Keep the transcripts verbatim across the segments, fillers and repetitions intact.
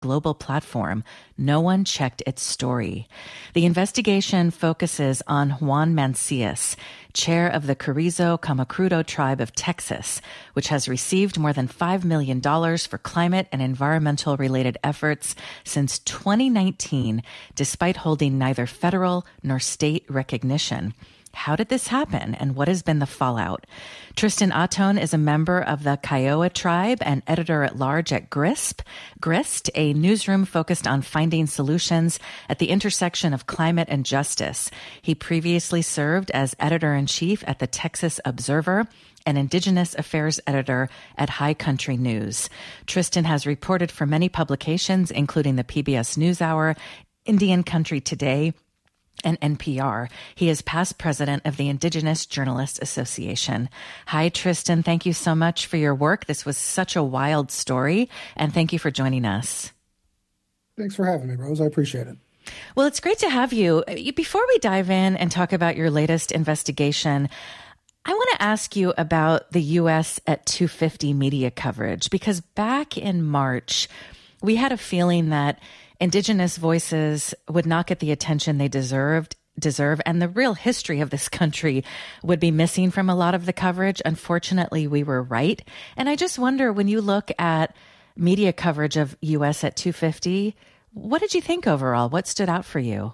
global platform, no one checked its story. The investigation focuses on Juan Mancias, chair of the Carrizo Comecrudo tribe of Texas, which has received more than five million dollars for climate and environmental related efforts since twenty nineteen, despite holding neither federal nor state recognition. How did this happen, and what has been the fallout? Tristan Atone is a member of the Kiowa tribe and editor-at-large at GRISP, GRIST, a newsroom focused on finding solutions at the intersection of climate and justice. He previously served as editor-in-chief at the Texas Observer and Indigenous Affairs editor at High Country News. Tristan has reported for many publications, including the P B S NewsHour, Indian Country Today, and N P R. He is past president of the Indigenous Journalists Association. Hi, Tristan. Thank you so much for your work. This was such a wild story, and thank you for joining us. Thanks for having me, Rose. I appreciate it. Well, it's great to have you. Before we dive in and talk about your latest investigation, I want to ask you about the U S at two fifty media coverage, because back in March, we had a feeling that Indigenous voices would not get the attention they deserved, deserve, and the real history of this country would be missing from a lot of the coverage. Unfortunately, we were right. And I just wonder, when you look at media coverage of U S at two fifty, what did you think overall? What stood out for you?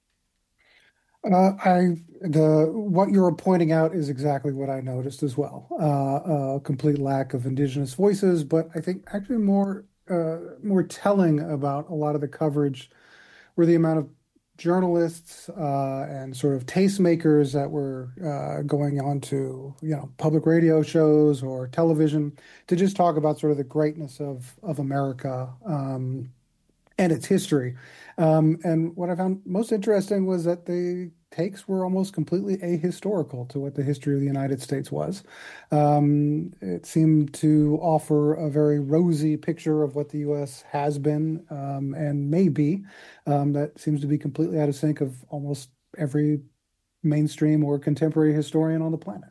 Uh, I the what you were pointing out is exactly what I noticed as well. Uh, a complete lack of Indigenous voices, but I think actually more uh, more telling about a lot of the coverage were the amount of journalists uh, and sort of tastemakers that were uh, going on to, you know, public radio shows or television to just talk about sort of the greatness of of America um, and its history. Um, and what I found most interesting was that the takes were almost completely ahistorical to what the history of the United States was. Um, it seemed to offer a very rosy picture of what the U S has been um, and may be. Um, that seems to be completely out of sync of almost every mainstream or contemporary historian on the planet.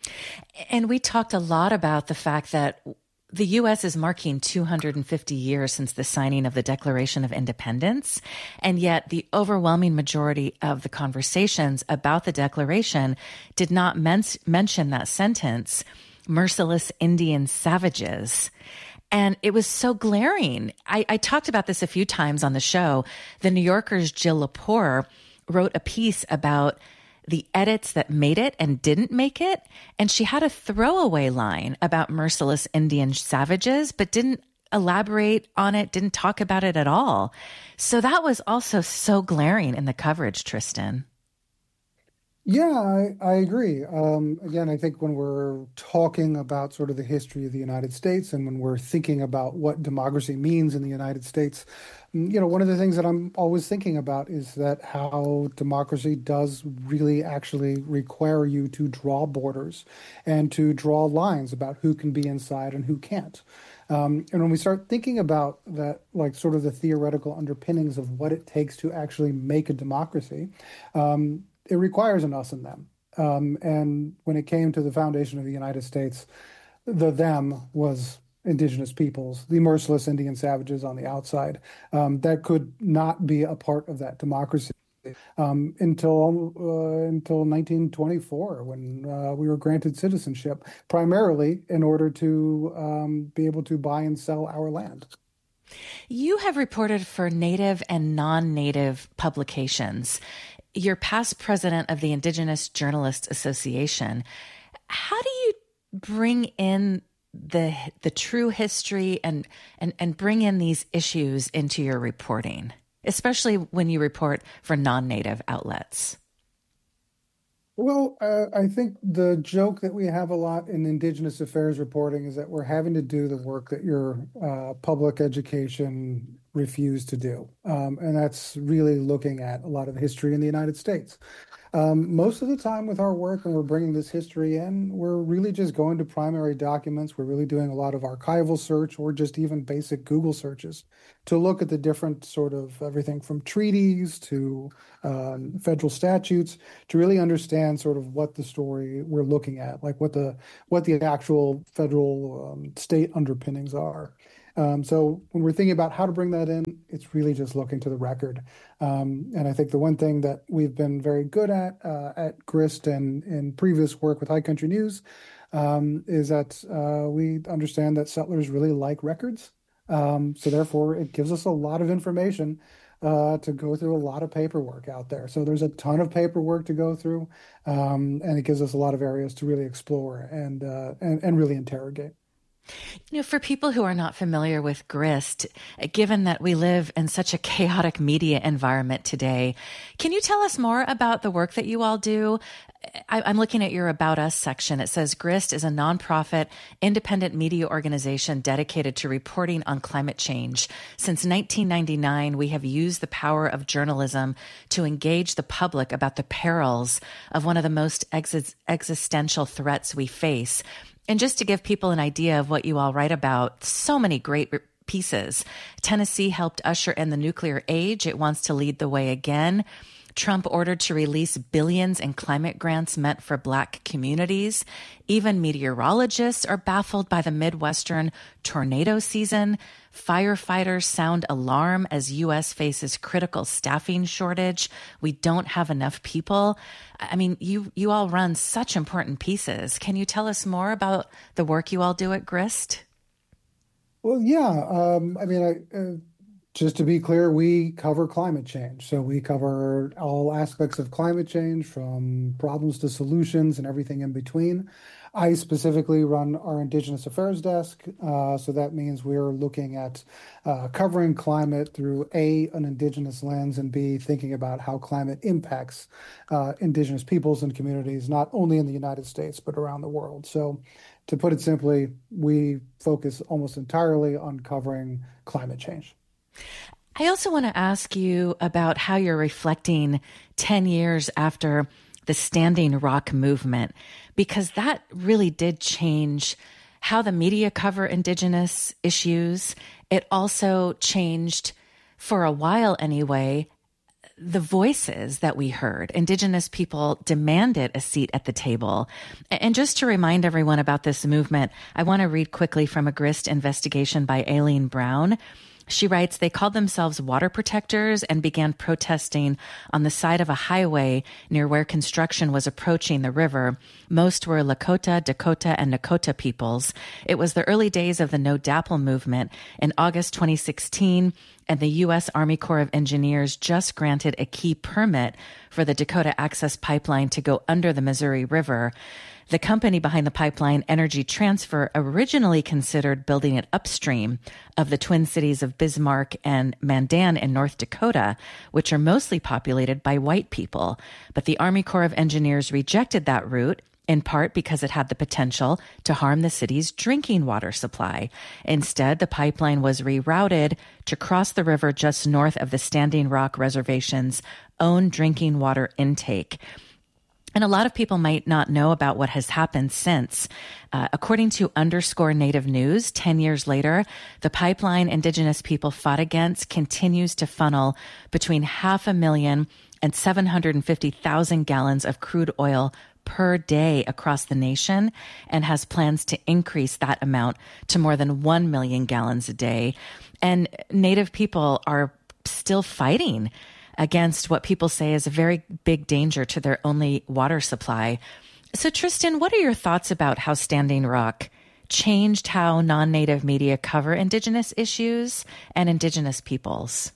And we talked a lot about the fact that the U S is marking two hundred fifty years since the signing of the Declaration of Independence, and yet the overwhelming majority of the conversations about the Declaration did not men- mention that sentence, merciless Indian savages. And it was so glaring. I, I talked about this a few times on the show. The New Yorker's Jill Lepore wrote a piece about the edits that made it and didn't make it. And she had a throwaway line about merciless Indian savages, but didn't elaborate on it, didn't talk about it at all. So that was also so glaring in the coverage, Tristan. Yeah, I, I agree. Um, again, I think when we're talking about sort of the history of the United States and when we're thinking about what democracy means in the United States, you know, one of the things that I'm always thinking about is that how democracy does really actually require you to draw borders and to draw lines about who can be inside and who can't. Um, and when we start thinking about that, like sort of the theoretical underpinnings of what it takes to actually make a democracy, um, it requires an us and them. Um, and when it came to the foundation of the United States, the them was Indigenous peoples, the merciless Indian savages on the outside, um, that could not be a part of that democracy um, until uh, until nineteen twenty-four, when uh, we were granted citizenship, primarily in order to um, be able to buy and sell our land. You have reported for Native and non-Native publications. You're past president of the Indigenous Journalists Association. How do you bring in the the true history and, and, and bring in these issues into your reporting, especially when you report for non-Native outlets? Well, uh, I think the joke that we have a lot in Indigenous affairs reporting is that we're having to do the work that your uh, public education refused to do. Um, and that's really looking at a lot of history in the United States. Um, most of the time with our work, when we're bringing this history in, we're really just going to primary documents. We're really doing a lot of archival search or just even basic Google searches to look at the different sort of everything from treaties to um, federal statutes to really understand sort of what the story we're looking at, like what the what the actual federal um, state underpinnings are. Um, so when we're thinking about how to bring that in, it's really just looking to the record. Um, and I think the one thing that we've been very good at uh, at Grist and in previous work with High Country News um, is that uh, we understand that settlers really like records. Um, so therefore, it gives us a lot of information uh, to go through a lot of paperwork out there. So there's a ton of paperwork to go through, um, and it gives us a lot of areas to really explore and uh, and, and really interrogate. You know, for people who are not familiar with Grist, given that we live in such a chaotic media environment today, can you tell us more about the work that you all do? I, I'm looking at your About Us section. It says Grist is a nonprofit, independent media organization dedicated to reporting on climate change. Since nineteen ninety-nine, we have used the power of journalism to engage the public about the perils of one of the most ex- existential threats we face. And just to give people an idea of what you all write about, so many great pieces. Tennessee helped usher in the nuclear age. It wants to lead the way again. Trump ordered to release billions in climate grants meant for Black communities. Even meteorologists are baffled by the Midwestern tornado season. Firefighters sound alarm as U S faces critical staffing shortage. We don't have enough people. I mean, you, you all run such important pieces. Can you tell us more about the work you all do at Grist? Well, yeah. Um, I mean, I, uh, just to be clear, we cover climate change. So we cover all aspects of climate change from problems to solutions and everything in between. I specifically run our Indigenous Affairs desk. Uh, so that means we're looking at uh, covering climate through A, an Indigenous lens, and B, thinking about how climate impacts uh, Indigenous peoples and communities, not only in the United States, but around the world. So to put it simply, we focus almost entirely on covering climate change. I also want to ask you about how you're reflecting ten years after the Standing Rock movement, because that really did change how the media cover Indigenous issues. It also changed, for a while anyway, the voices that we heard. Indigenous people demanded a seat at the table. And just to remind everyone about this movement, I want to read quickly from a Grist investigation by Aileen Brown. She writes, they called themselves water protectors and began protesting on the side of a highway near where construction was approaching the river. Most were Lakota, Dakota, and Nakota peoples. It was the early days of the No D A P L movement. In August twenty sixteen, and the U S Army Corps of Engineers just granted a key permit for the Dakota Access Pipeline to go under the Missouri River. The company behind the pipeline, Energy Transfer, originally considered building it upstream of the twin cities of Bismarck and Mandan in North Dakota, which are mostly populated by white people. But the Army Corps of Engineers rejected that route, in part because it had the potential to harm the city's drinking water supply. Instead, the pipeline was rerouted to cross the river just north of the Standing Rock Reservation's own drinking water intake. And a lot of people might not know about what has happened since. Uh, according to Underscore Native News, ten years later, the pipeline Indigenous people fought against continues to funnel between half a million and seven hundred fifty thousand gallons of crude oil per day across the nation, and has plans to increase that amount to more than one million gallons a day. And Native people are still fighting against what people say is a very big danger to their only water supply. So, Tristan, what are your thoughts about how Standing Rock changed how non-Native media cover Indigenous issues and Indigenous peoples?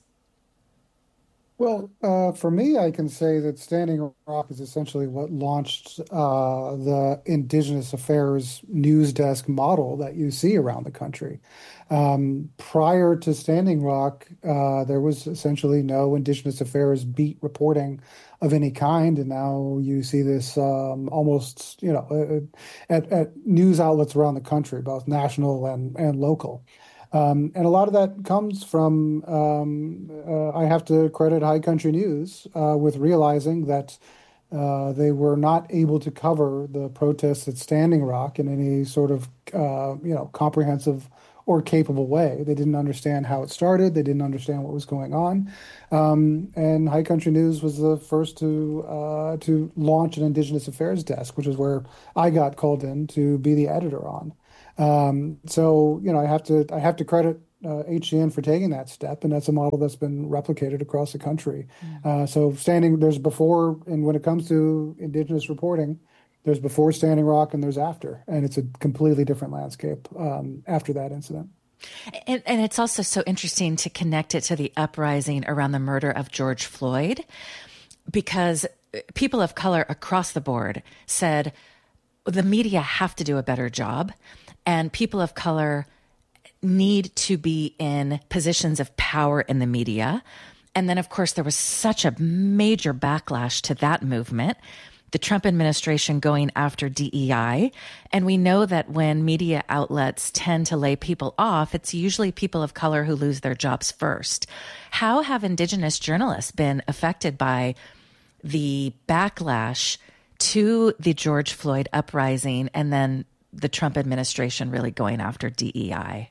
Well, uh, for me, I can say that Standing Rock is essentially what launched uh, the Indigenous Affairs news desk model that you see around the country. Um, prior to Standing Rock, uh, there was essentially no Indigenous Affairs beat reporting of any kind, and now you see this um, almost, you know, at, at news outlets around the country, both national and, and local. Um, and a lot of that comes from, um, uh, I have to credit High Country News uh, with realizing that uh, they were not able to cover the protests at Standing Rock in any sort of, uh, you know, comprehensive or capable way. They didn't understand how it started. They didn't understand what was going on. Um, and High Country News was the first to uh, to launch an Indigenous Affairs desk, which is where I got called in to be the editor on. Um, so, you know, I have to I have to credit uh, H C N for taking that step, and that's a model that's been replicated across the country. Uh, so standing there's before, and when it comes to Indigenous reporting, there's before Standing Rock and there's after, and it's a completely different landscape um, after that incident. And, and it's also so interesting to connect it to the uprising around the murder of George Floyd, because people of color across the board said the media have to do a better job, and people of color need to be in positions of power in the media. And then, of course, there was such a major backlash to that movement, the Trump administration going after D E I. And we know that when media outlets tend to lay people off, it's usually people of color who lose their jobs first. How have Indigenous journalists been affected by the backlash to the George Floyd uprising and then the Trump administration really going after D E I?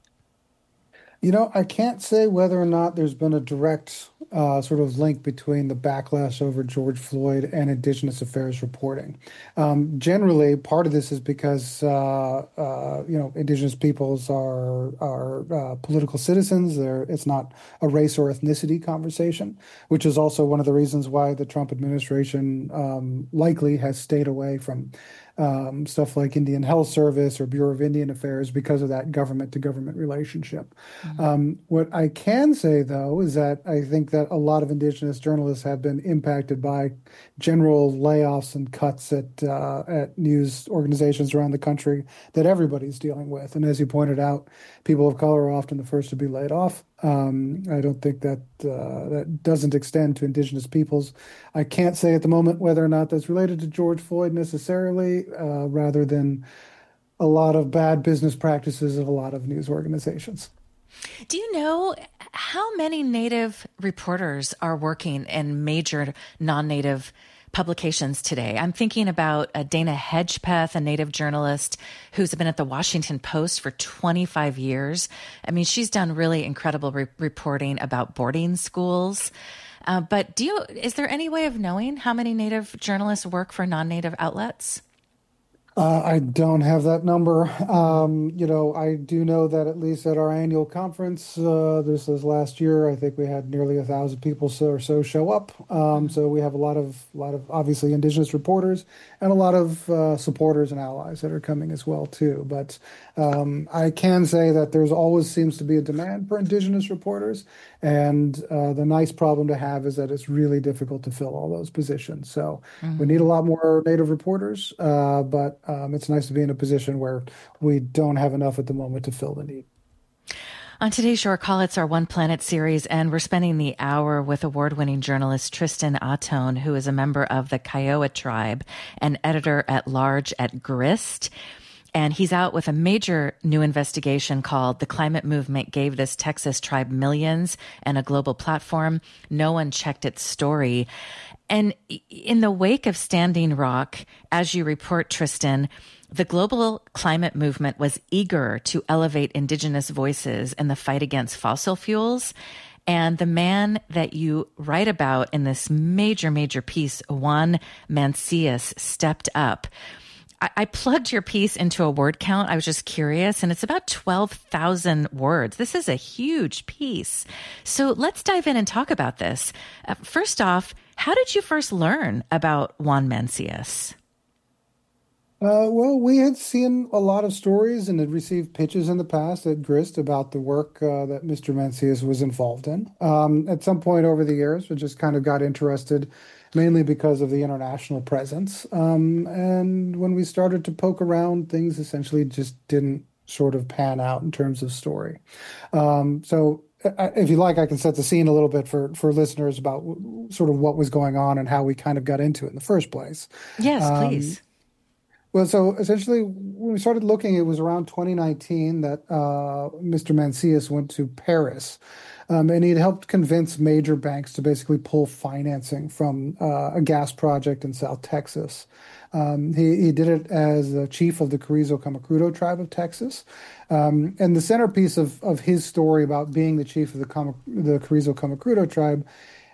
You know, I can't say whether or not there's been a direct uh, sort of link between the backlash over George Floyd and Indigenous affairs reporting. Um, generally, part of this is because uh, uh, you know Indigenous peoples are are uh, political citizens. They're, it's not a race or ethnicity conversation, which is also one of the reasons why the Trump administration um, likely has stayed away from Um, stuff like Indian Health Service or Bureau of Indian Affairs because of that government-to-government relationship. Mm-hmm. Um, what I can say, though, is that I think that a lot of Indigenous journalists have been impacted by general layoffs and cuts at uh, at news organizations around the country that everybody's dealing with. And as you pointed out, people of color are often the first to be laid off. Um, I don't think that uh, that doesn't extend to Indigenous peoples. I can't say at the moment whether or not that's related to George Floyd necessarily, uh, rather than a lot of bad business practices of a lot of news organizations. Do you know how many Native reporters are working in major non-Native publications today? I'm thinking about uh, Dana Hedgepeth, a Native journalist who's been at the Washington Post for twenty-five years. I mean, she's done really incredible re- reporting about boarding schools. Uh, but do you, is there any way of knowing how many Native journalists work for non-Native outlets? Uh, I don't have that number. Um, you know, I do know that at least at our annual conference, uh, this was last year, I think we had nearly a thousand people so or so show up. Um, so we have a lot of, lot of obviously Indigenous reporters and a lot of uh, supporters and allies that are coming as well too. But um, I can say that there's always seems to be a demand for Indigenous reporters, and uh, the nice problem to have is that it's really difficult to fill all those positions. So mm-hmm. we need a lot more Native reporters, uh, but Um, it's nice to be in a position where we don't have enough at the moment to fill the need. On today's Shore Call, it's our One Planet series, and we're spending the hour with award-winning journalist Tristan Ahtone, who is a member of the Kiowa tribe and editor-at-large at Grist. And he's out with a major new investigation called The Climate Movement Gave This Texas Tribe Millions and a Global Platform. No one checked its story. And in the wake of Standing Rock, as you report, Tristan, the global climate movement was eager to elevate Indigenous voices in the fight against fossil fuels. And the man that you write about in this major, major piece, Juan Mancias, stepped up. I, I plugged your piece into a word count. I was just curious, and it's about twelve thousand words. This is a huge piece. So let's dive in and talk about this. Uh, first off, how did you first learn about Juan Mancias? Uh, well, we had seen a lot of stories and had received pitches in the past at Grist about the work uh, that Mister Mancias was involved in. Um, at some point over the years, we just kind of got interested, mainly because of the international presence. Um, and when we started to poke around, things essentially just didn't sort of pan out in terms of story. Um, so if you like, I can set the scene a little bit for, for listeners about sort of what was going on and how we kind of got into it in the first place. Yes, um, please. Well, so essentially, when we started looking, it was around twenty nineteen that uh, Mister Mancias went to Paris, um, and he had helped convince major banks to basically pull financing from uh, a gas project in South Texas. Um, he, he did it as the chief of the Carrizo Comecrudo tribe of Texas. Um, and the centerpiece of, of his story about being the chief of the, Come, the Carrizo Comecrudo tribe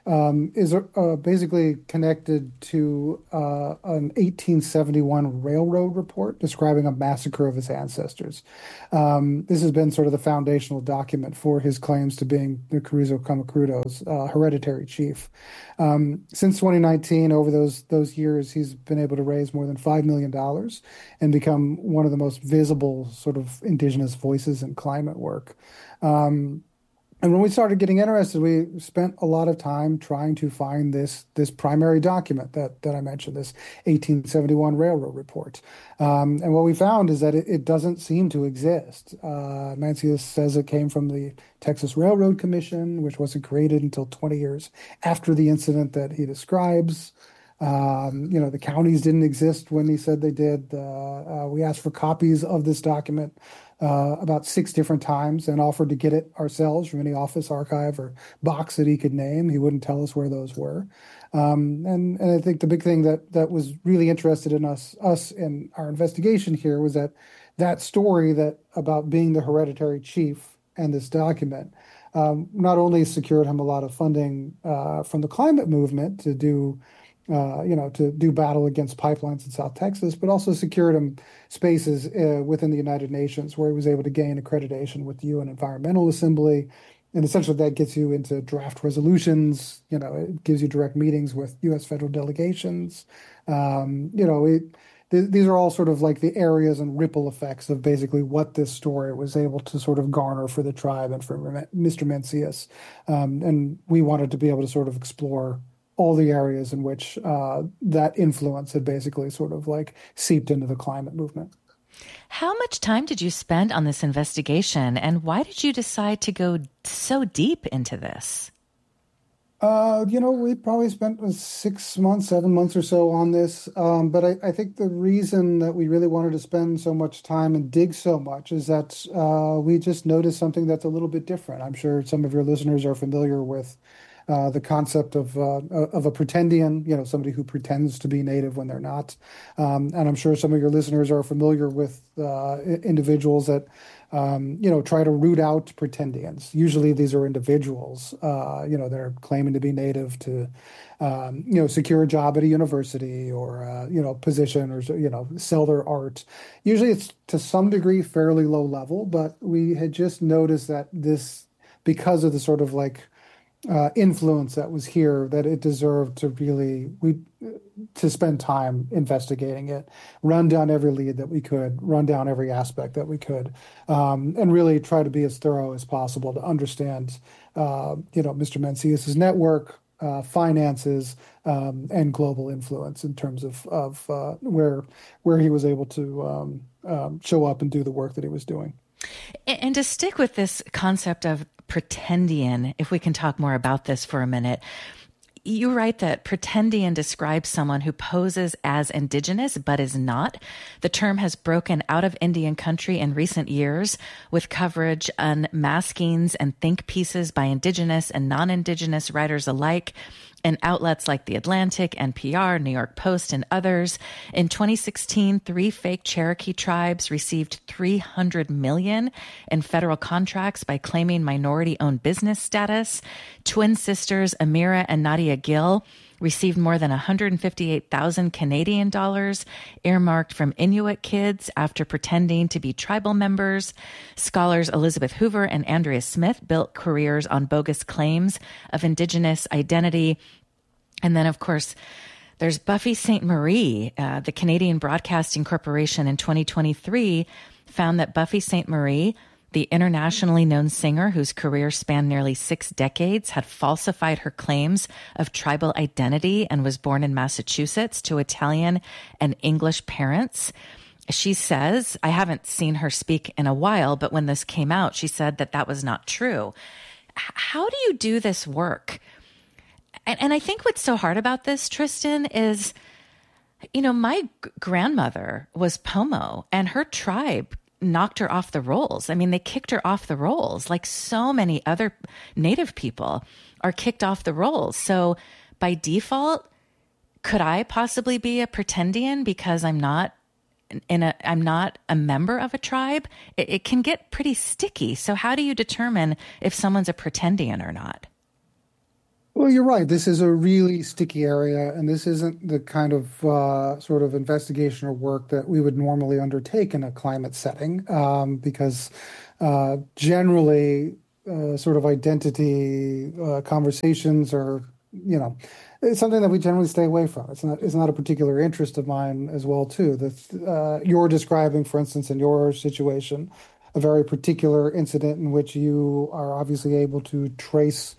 um, is uh, basically connected to uh, an eighteen seventy-one railroad report describing a massacre of his ancestors. Um, this has been sort of the foundational document for his claims to being the Carrizo Comecrudo's uh, hereditary chief. Um, since twenty nineteen, over those those years, he's been able to raise more than five million dollars and become one of the most visible sort of indigenous voices in climate work. Um, And when we started getting interested, we spent a lot of time trying to find this this primary document that that I mentioned, this eighteen seventy-one railroad report. Um, and what we found is that it, it doesn't seem to exist. Uh, Mancius says it came from the Texas Railroad Commission, which wasn't created until twenty years after the incident that he describes. Um, you know, the counties didn't exist when he said they did. Uh, uh, we asked for copies of this document uh, about six different times and offered to get it ourselves from any office, archive, or box that he could name. He wouldn't tell us where those were. Um, and, and I think the big thing that that was really interested in us, us in our investigation here was that that story that about being the hereditary chief and this document um, not only secured him a lot of funding uh, from the climate movement to do Uh, you know, to do battle against pipelines in South Texas, but also secured him spaces uh, within the United Nations where he was able to gain accreditation with the U N Environmental Assembly. And essentially that gets you into draft resolutions. You know, it gives you direct meetings with U S federal delegations. Um, you know, it, th- these are all sort of like the areas and ripple effects of basically what this story was able to sort of garner for the tribe and for Mister Mancius. Um, and we wanted to be able to sort of explore all the areas in which uh, that influence had basically sort of like seeped into the climate movement. How much time did you spend on this investigation, and why did you decide to go so deep into this? Uh, you know, we probably spent six months, seven months or so on this. Um, but I, I think the reason that we really wanted to spend so much time and dig so much is that uh, we just noticed something that's a little bit different. I'm sure some of your listeners are familiar with Uh, the concept of uh, of a pretendian, you know, somebody who pretends to be native when they're not. Um, and I'm sure some of your listeners are familiar with uh, individuals that, um, you know, try to root out pretendians. Usually these are individuals, uh, you know, they're claiming to be native to, um, you know, secure a job at a university or, uh, you know, position or, you know, sell their art. Usually it's to some degree fairly low level, but we had just noticed that this, because of the sort of like, Uh, influence that was here, that it deserved to really we to spend time investigating it, run down every lead that we could, run down every aspect that we could, um, and really try to be as thorough as possible to understand, uh, you know, Mister Mancius's network, uh, finances, um, and global influence in terms of of uh, where where he was able to um, um, show up and do the work that he was doing. And to stick with this concept of pretendian, if we can talk more about this for a minute, you write that pretendian describes someone who poses as indigenous but is not. The term has broken out of Indian country in recent years with coverage on maskings and think pieces by indigenous and non-indigenous writers alike in outlets like The Atlantic, N P R, New York Post, and others. In twenty sixteen, three fake Cherokee tribes received three hundred million dollars in federal contracts by claiming minority-owned business status. Twin sisters Amira and Nadia Gill received more than one hundred fifty-eight thousand Canadian dollars earmarked from Inuit kids after pretending to be tribal members. Scholars Elizabeth Hoover and Andrea Smith built careers on bogus claims of indigenous identity. And then, of course, there's Buffy Sainte Marie. Uh, the Canadian Broadcasting Corporation in twenty twenty-three found that Buffy Sainte Marie, the internationally known singer whose career spanned nearly six decades, had falsified her claims of tribal identity and was born in Massachusetts to Italian and English parents. She says, I haven't seen her speak in a while, but when this came out, she said that that was not true. How do you do this work? And, and I think what's so hard about this, Tristan, is, you know, my g- grandmother was Pomo, and her tribe knocked her off the rolls. I mean, they kicked her off the rolls like so many other Native people are kicked off the rolls. So by default, could I possibly be a pretendian because I'm not in a, I'm not a member of a tribe? It, it can get pretty sticky. So how do you determine if someone's a pretendian or not? Well, Well, you're right. This is a really sticky area, and this isn't the kind of uh, sort of investigation or work that we would normally undertake in a climate setting, um, because uh, generally, uh, sort of identity uh, conversations are, you know, it's something that we generally stay away from. It's not, it's not a particular interest of mine as well, too. That uh, you're describing, for instance, in your situation, a very particular incident in which you are obviously able to trace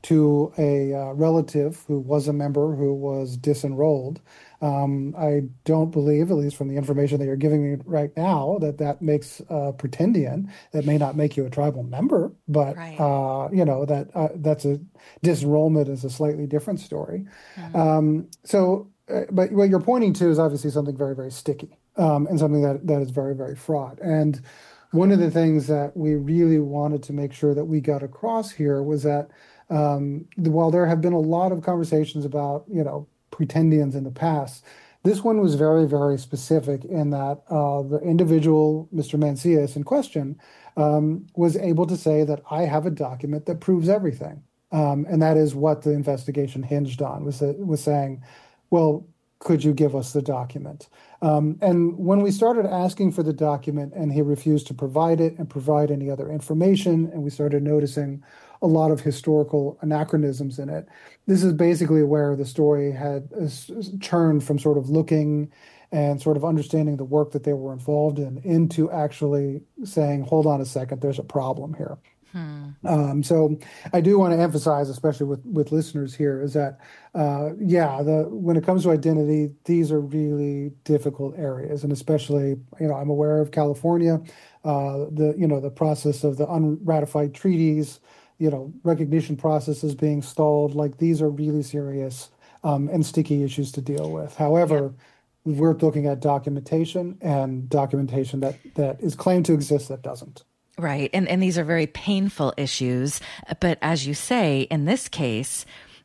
to a uh, relative who was a member who was disenrolled. Um, I don't believe, at least from the information that you're giving me right now, that that makes uh, pretendian. That may not make you a tribal member, but Right. uh, you know that uh, that's a disenrollment is a slightly different story. Mm. Um, so, uh, but what you're pointing to is obviously something very, very sticky, um, and something that that is very, very fraught. And one of the things that we really wanted to make sure that we got across here was that Um, while there have been a lot of conversations about, you know, pretendians in the past, this one was very, very specific in that uh, the individual, Mister Mancias in question, um, was able to say that I have a document that proves everything. Um, and that is what the investigation hinged on, was, that, was saying, well, could you give us the document? Um, and when we started asking for the document and he refused to provide it and provide any other information, and we started noticing a lot of historical anachronisms in it, this is basically where the story had turned from sort of looking and sort of understanding the work that they were involved in into actually saying, hold on a second, there's a problem here. Hmm. Um, so I do want to emphasize, especially with, with listeners here, is that, uh, yeah, the when it comes to identity, these are really difficult areas. And especially, you know, I'm aware of California, uh, the, you know, the process of the unratified treaties, you know, recognition processes being stalled. Like, these are really serious um, and sticky issues to deal with. However, yeah. we're looking at documentation and documentation that, that is claimed to exist that doesn't. Right. And, and these are very painful issues. But as you say, in this case,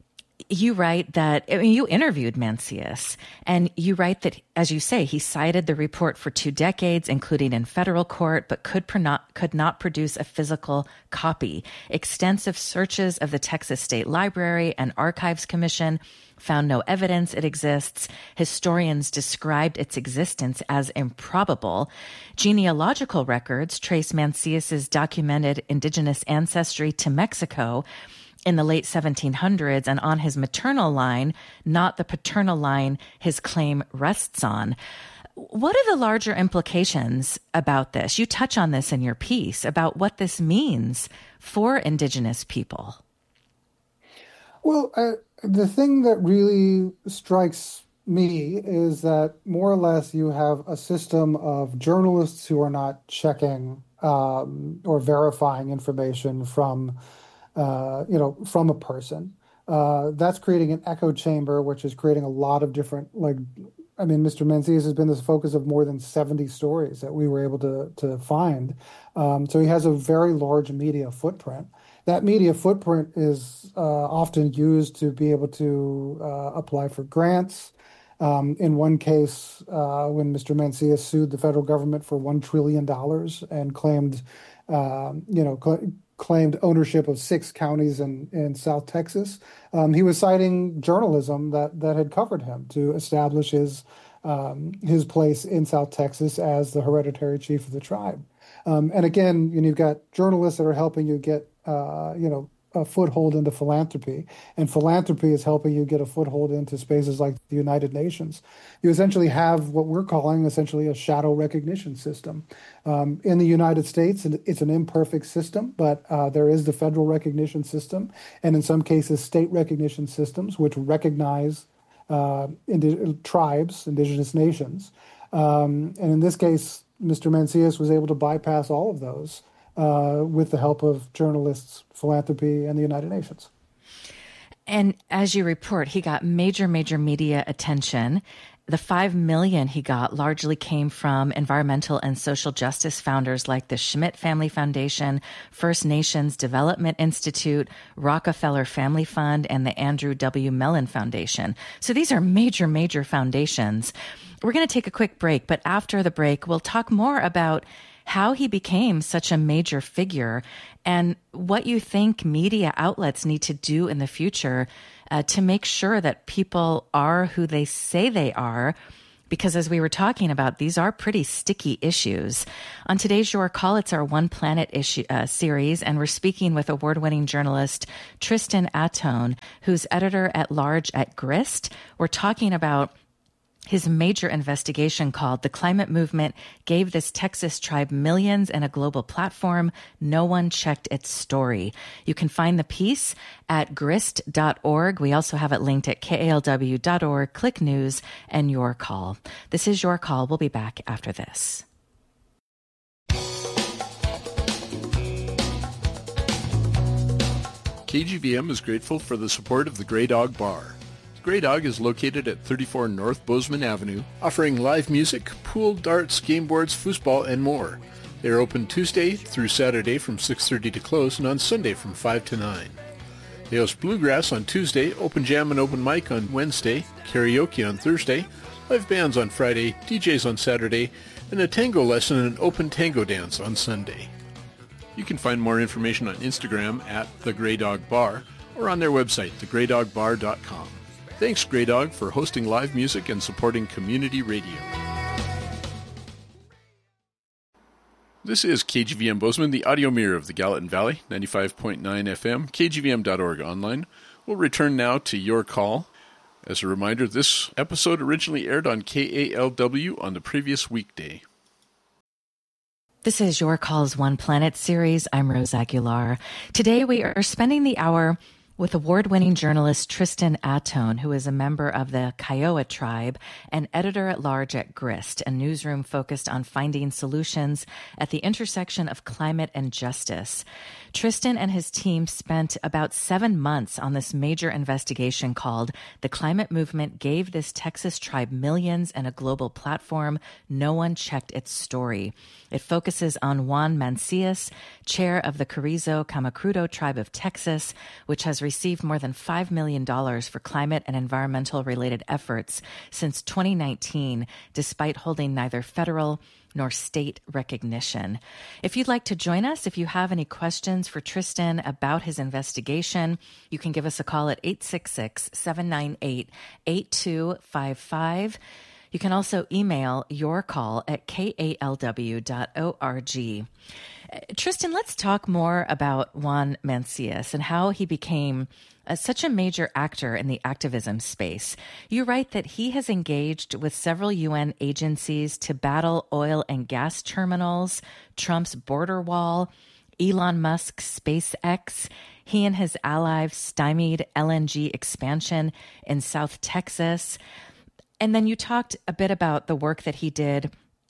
you write that, I mean, you interviewed Mancias, and you write that, as you say, he cited the report for two decades, including in federal court, but could, per not, could not produce a physical copy. Extensive searches of the Texas State Library and Archives Commission found no evidence it exists. Historians described its existence as improbable. Genealogical records trace Mancias's documented indigenous ancestry to Mexico in the late seventeen hundreds, and on his maternal line, not the paternal line his claim rests on. What are the larger implications about this? You touch on this in your piece about what this means for indigenous people. Well, uh, the thing that really strikes me is that more or less you have a system of journalists who are not checking um, or verifying information from Uh, you know, from a person. Uh, that's creating an echo chamber, which is creating a lot of different, like, I mean, Mister Mancias has been the focus of more than seventy stories that we were able to to find. Um, so he has a very large media footprint. That media footprint is uh, often used to be able to uh, apply for grants. Um, in one case, uh, when Mister Mancias sued the federal government for one trillion dollars and claimed, um, you know, cl- claimed ownership of six counties in, in South Texas. Um, he was citing journalism that, that had covered him to establish his um, his place in South Texas as the hereditary chief of the tribe. Um, and again, you know, you've got journalists that are helping you get, uh, you know, a foothold into philanthropy, and philanthropy is helping you get a foothold into spaces like the United Nations. You essentially have what we're calling essentially a shadow recognition system. Um, in the United States, it's an imperfect system, but uh, there is the federal recognition system, and in some cases, state recognition systems, which recognize uh, indi- tribes, indigenous nations. Um, and in this case, Mister Mancias was able to bypass all of those Uh, with the help of journalists, philanthropy, and the United Nations. And as you report, he got major, major media attention. The five million he got largely came from environmental and social justice founders like the Schmidt Family Foundation, First Nations Development Institute, Rockefeller Family Fund, and the Andrew W. Mellon Foundation. So these are major, major foundations. We're going to take a quick break, but after the break, we'll talk more about how he became such a major figure and what you think media outlets need to do in the future uh, to make sure that people are who they say they are. Because as we were talking about, these are pretty sticky issues. On today's Your Call, it's our One Planet issue uh, series, and we're speaking with award-winning journalist Tristan Atone, who's editor-at-large at Grist. We're talking about his major investigation called "The Climate Movement Gave This Texas Tribe Millions and a Global Platform. No One Checked Its Story." You can find the piece at grist dot org. We also have it linked at K A L W dot org. Click News and Your Call. This is Your Call. We'll be back after this. K G V M is grateful for the support of the Grey Dog Bar. Grey Dog is located at thirty-four North Bozeman Avenue, offering live music, pool, darts, game boards, foosball, and more. They are open Tuesday through Saturday from six thirty to close and on Sunday from five to nine. They host bluegrass on Tuesday, open jam and open mic on Wednesday, karaoke on Thursday, live bands on Friday, D Js on Saturday, and a tango lesson and an open tango dance on Sunday. You can find more information on Instagram at The Grey Dog Bar or on their website, the grey dog bar dot com. Thanks, Grey Dog, for hosting live music and supporting community radio. This is K G V M Bozeman, the audio mirror of the Gallatin Valley, ninety-five point nine F M, K G V M dot org online. We'll return now to Your Call. As a reminder, this episode originally aired on K A L W on the previous weekday. This is Your Call's One Planet series. I'm Rose Aguilar. Today we are spending the hour with award-winning journalist Tristan Atone, who is a member of the Kiowa tribe and editor-at-large at Grist, a newsroom focused on finding solutions at the intersection of climate and justice. Tristan and his team spent about seven months on this major investigation called "The Climate Movement Gave This Texas Tribe Millions and a Global Platform. No One Checked Its Story." It focuses on Juan Mancias, chair of the Carrizo Comecrudo tribe of Texas, which has received more than five million dollars for climate and environmental-related efforts since twenty nineteen, despite holding neither federal nor state recognition. If you'd like to join us, if you have any questions for Tristan about his investigation, you can give us a call at eight six six, seven nine eight, eight two five five. You can also email your call at K A L W dot org. Tristan, let's talk more about Juan Mancias and how he became uh, such a major actor in the activism space. You write that he has engaged with several U N agencies to battle oil and gas terminals, Trump's border wall, Elon Musk's SpaceX. He and his allies stymied L N G expansion in South Texas. And then you talked a bit about the work that he did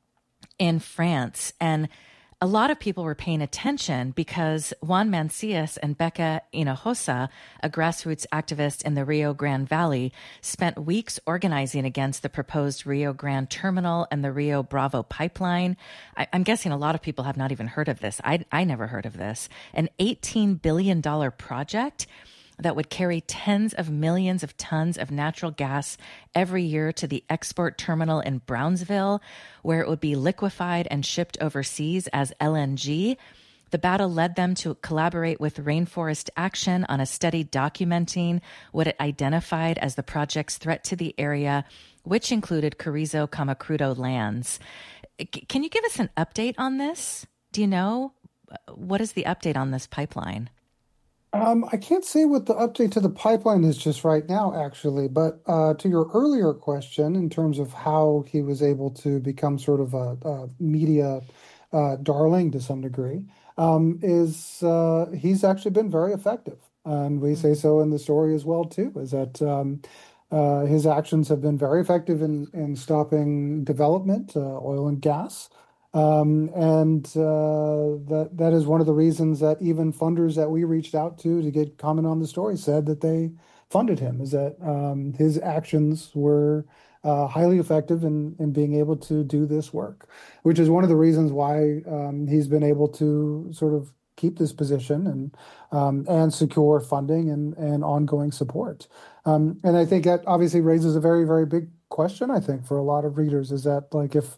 in France. And a lot of people were paying attention because Juan Mancias and Becca Hinojosa, a grassroots activist in the Rio Grande Valley, spent weeks organizing against the proposed Rio Grande terminal and the Rio Bravo pipeline. I, I'm guessing a lot of people have not even heard of this. I, I never heard of this. An eighteen billion dollars project that would carry tens of millions of tons of natural gas every year to the export terminal in Brownsville, where it would be liquefied and shipped overseas as L N G. The battle led them to collaborate with Rainforest Action on a study documenting what it identified as the project's threat to the area, which included Carrizo Comecrudo lands. Can you give us an update on this? Do you know? What is the update on this pipeline? Um, I can't say what the update to the pipeline is just right now, actually, but uh, to your earlier question, in terms of how he was able to become sort of a, a media uh, darling to some degree, um, is uh, he's actually been very effective. And we say so in the story as well, too, is that um, uh, his actions have been very effective in, in stopping development, uh, oil and gas. Um, and uh, that that is one of the reasons that even funders that we reached out to to get comment on the story said that they funded him, is that um, his actions were uh, highly effective in, in being able to do this work, which is one of the reasons why um, he's been able to sort of keep this position and um, and secure funding and, and ongoing support. Um, and I think that obviously raises a very, very big question, I think, for a lot of readers, is that like if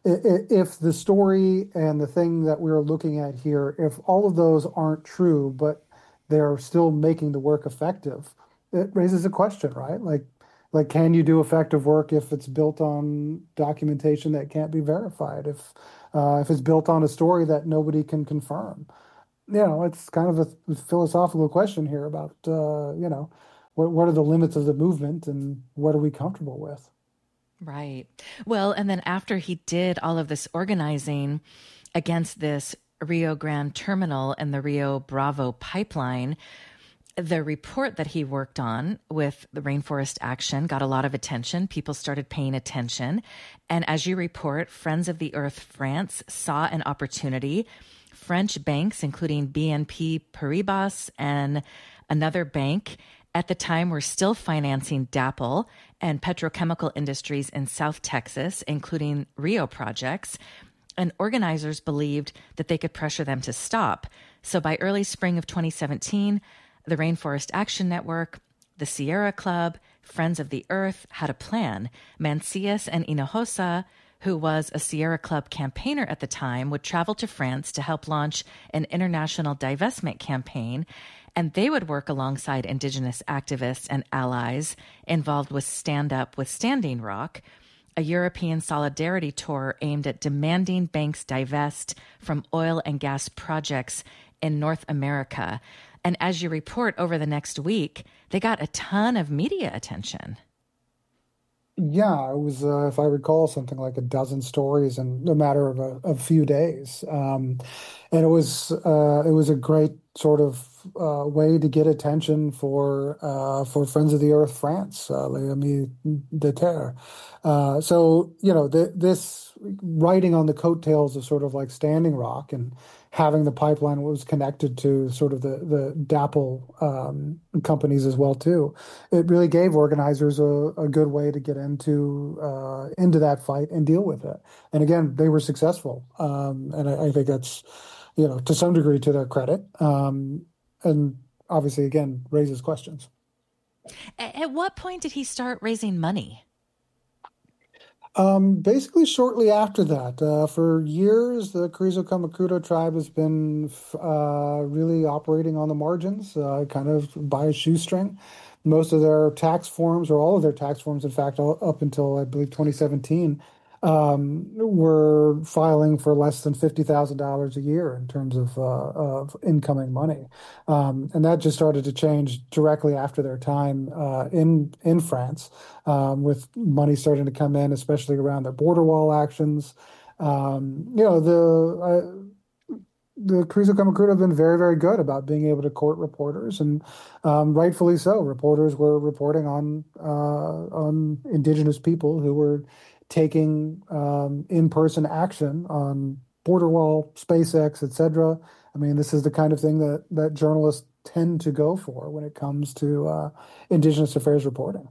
if the story and the thing that we're looking at here, if all of those aren't true, but they're still making the work effective, it raises a question, right? Like, like, can you do effective work if it's built on documentation that can't be verified? If uh, if it's built on a story that nobody can confirm? You know, it's kind of a philosophical question here about uh, you know, what what are the limits of the movement and what are we comfortable with? Right. Well, and then after he did all of this organizing against this Rio Grande terminal and the Rio Bravo pipeline, the report that he worked on with the Rainforest Action got a lot of attention. People started paying attention. And as you report, Friends of the Earth France saw an opportunity. French banks, including B N P Paribas and another bank, at the time were still financing DAPL and petrochemical industries in South Texas, including Rio projects. And organizers believed that they could pressure them to stop. So by early spring of twenty seventeen, the Rainforest Action Network, the Sierra Club, Friends of the Earth had a plan. Mancias and Hinojosa, who was a Sierra Club campaigner at the time, would travel to France to help launch an international divestment campaign, and they would work alongside Indigenous activists and allies involved with Stand Up with Standing Rock, a European solidarity tour aimed at demanding banks divest from oil and gas projects in North America. And as you report over the next week, they got a ton of media attention. Yeah, it was, uh, if I recall, something like a dozen stories in a matter of a, a few days, um, and it was uh, it was a great sort of uh, way to get attention for uh, for Friends of the Earth France, uh, Les Amis de Terre. Uh, so you know, the, this riding on the coattails of sort of like Standing Rock and having the pipeline was connected to sort of the the DAPL um, companies as well too. It really gave organizers a, a good way to get into uh, into that fight and deal with it. And again, they were successful, um, and I, I think that's, you know, to some degree to their credit. Um, and obviously, again, raises questions. At what point did he start raising money? Um, basically, shortly after that, uh, for years, the Carrizo Comecrudo tribe has been uh, really operating on the margins, uh, kind of by a shoestring. Most of their tax forms, or all of their tax forms, in fact, all, up until I believe twenty seventeen, um, were filing for less than fifty thousand dollars a year in terms of, uh, of incoming money. Um, and that just started to change directly after their time uh, in, in France, um, with money starting to come in, especially around their border wall actions. Um, you know, the... Uh, The Carrizo Comecrudo have been very, very good about being able to court reporters, and um, rightfully so. Reporters were reporting on uh, on Indigenous people who were taking um, in-person action on border wall, SpaceX, et cetera. I mean, this is the kind of thing that, that journalists tend to go for when it comes to uh, Indigenous affairs reporting.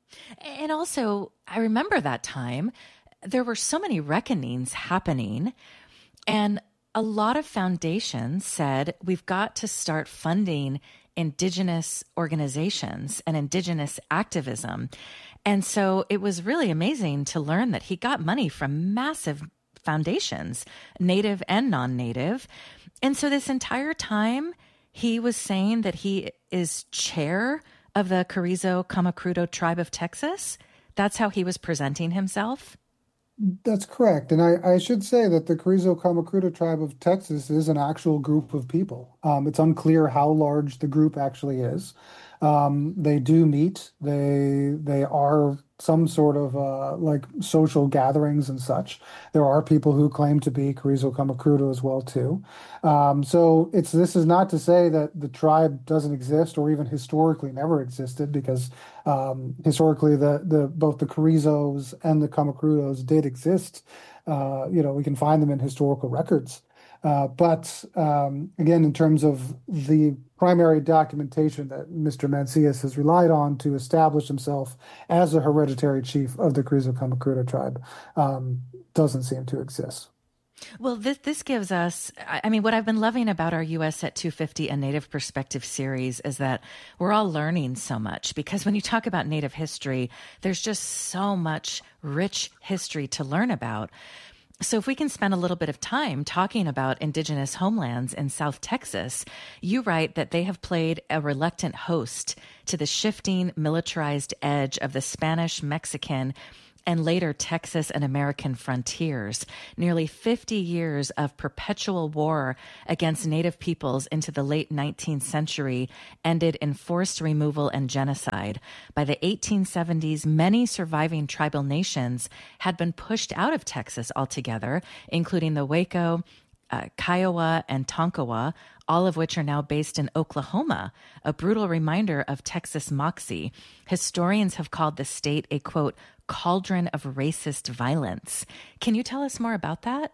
And also, I remember that time, there were so many reckonings happening, and a lot of foundations said we've got to start funding Indigenous organizations and Indigenous activism. And so it was really amazing to learn that he got money from massive foundations, native and non-native. And so this entire time he was saying that he is chair of the Carrizo Comecrudo tribe of Texas. That's how he was presenting himself. That's correct. And I, I should say that the Carrizo Comecrudo tribe of Texas is an actual group of people. Um, it's unclear how large the group actually is. Um, they do meet. They they are some sort of uh, like social gatherings and such. There are people who claim to be Carrizo Comecrudo as well too. Um, so it's this is not to say that the tribe doesn't exist or even historically never existed, because um, historically the the both the Carrizos and the Comecrudos did exist. Uh, you know, we can find them in historical records. Uh, but um, again, in terms of the primary documentation that Mister Mancias has relied on to establish himself as a hereditary chief of the Carrizo Comecrudo tribe, um, doesn't seem to exist. Well, this this gives us, I mean, what I've been loving about our U S at two fifty, a Native Perspective series, is that we're all learning so much, because when you talk about Native history, there's just so much rich history to learn about. So, if we can spend a little bit of time talking about indigenous homelands in South Texas, you write that they have played a reluctant host to the shifting, militarized edge of the Spanish, Mexican, and later Texas and American frontiers. Nearly fifty years of perpetual war against Native peoples into the late nineteenth century ended in forced removal and genocide. By the eighteen seventies, many surviving tribal nations had been pushed out of Texas altogether, including the Waco, Uh, Kiowa and Tonkawa, all of which are now based in Oklahoma, a brutal reminder of Texas moxie. Historians have called the state a, quote, cauldron of racist violence. Can you tell us more about that?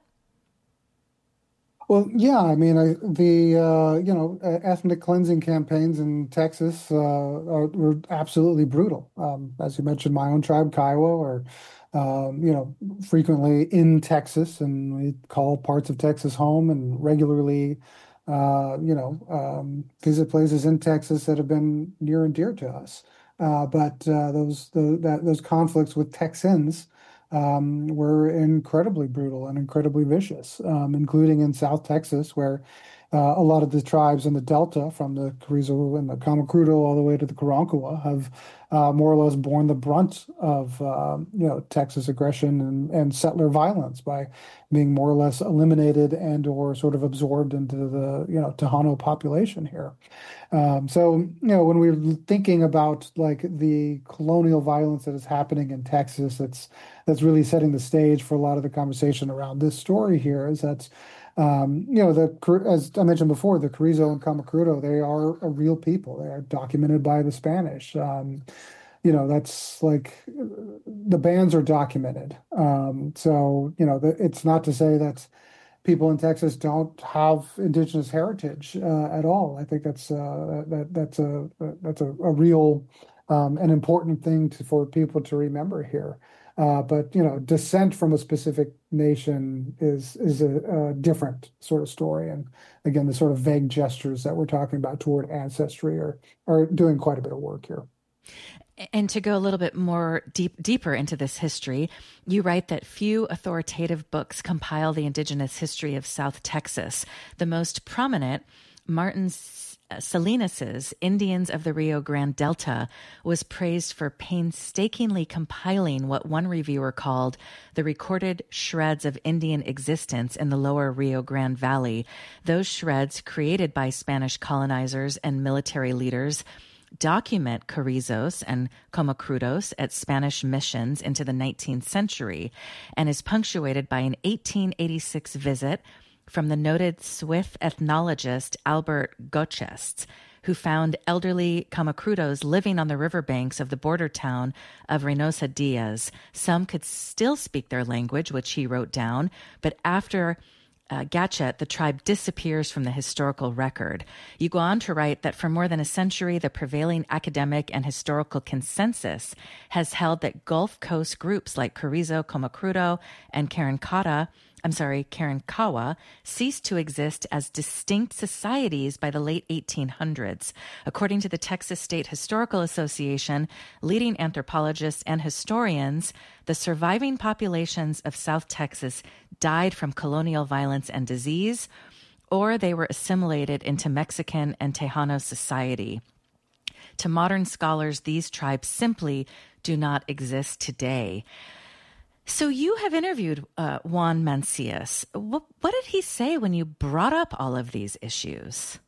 Well, yeah, I mean, I, the uh, you know uh, ethnic cleansing campaigns in Texas uh, are, were absolutely brutal. Um, as you mentioned, my own tribe, Kiowa, are um, you know frequently in Texas, and we call parts of Texas home, and regularly uh, you know um, visit places in Texas that have been near and dear to us. Uh, but uh, those the, that those conflicts with Texans um, were incredibly brutal and incredibly vicious, um, including in South Texas, where uh, a lot of the tribes in the Delta, from the Carrizo and the Comecrudo all the way to the Karankawa, have uh, more or less borne the brunt of uh, you know Texas aggression and, and settler violence by being more or less eliminated and or sort of absorbed into the you know Tejano population here. Um, so, you know, when we're thinking about like the colonial violence that is happening in Texas, that's that's really setting the stage for a lot of the conversation around this story here. Is that, um, you know, the as I mentioned before, the Carrizo and Comecrudo, they are a real people. They are documented by the Spanish. Um, you know, that's like the bands are documented. Um, so, you know, the, it's not to say that people in Texas don't have indigenous heritage uh, at all. I think that's uh, that that's a that's a, a real um, an important thing to, for people to remember here. Uh, but you know, descent from a specific nation is is a, a different sort of story. And again, the sort of vague gestures that we're talking about toward ancestry are are doing quite a bit of work here. And to go a little bit more deep, deeper into this history, you write that few authoritative books compile the indigenous history of South Texas. The most prominent, Martin Salinas's Indians of the Rio Grande Delta, was praised for painstakingly compiling what one reviewer called the recorded shreds of Indian existence in the lower Rio Grande Valley. Those shreds, created by Spanish colonizers and military leaders, document Carrizos and Comecrudos at Spanish missions into the nineteenth century, and is punctuated by an eighteen eighty-six visit from the noted Swiss ethnologist Albert Goetschest, who found elderly Comecrudos living on the riverbanks of the border town of Reynosa Diaz. Some could still speak their language, which he wrote down, but after Uh, Gatchet, the tribe disappears from the historical record. You go on to write that for more than a century, the prevailing academic and historical consensus has held that Gulf Coast groups like Carrizo, Comecrudo, and Karankawa, I'm sorry, Karankawa, ceased to exist as distinct societies by the late eighteen hundreds. According to the Texas State Historical Association, leading anthropologists and historians, the surviving populations of South Texas died from colonial violence and disease, or they were assimilated into Mexican and Tejano society. To modern scholars, these tribes simply do not exist today. So you have interviewed uh, Juan Mancias. What, what did he say when you brought up all of these issues?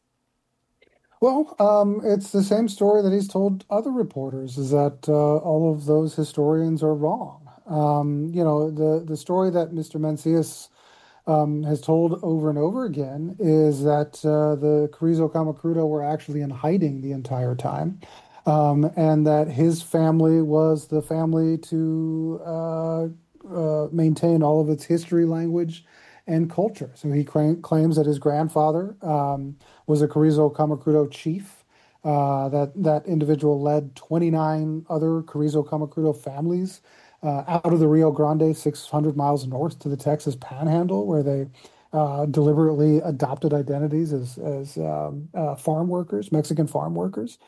Well, um, it's the same story that he's told other reporters, is that uh, all of those historians are wrong. Um, you know, the, the story that Mister Mancias um, has told over and over again is that uh, the Carrizo Comecrudo were actually in hiding the entire time, um, and that his family was the family to uh, uh, maintain all of its history, language, and culture. So he cra- claims that his grandfather um, was a Carrizo Comecrudo chief. Uh, that that individual led twenty-nine other Carrizo Comecrudo families uh, out of the Rio Grande, six hundred miles north to the Texas Panhandle, where they uh, deliberately adopted identities as as um, uh, farm workers, Mexican farm workers.